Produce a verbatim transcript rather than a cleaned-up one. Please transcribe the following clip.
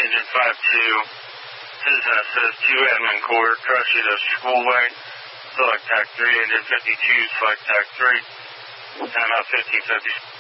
engine five two. This is uh, says two admin core, trust you to Schoolway. Select tack three, engine fifty-two, select tack three. Time out fifteen fifty.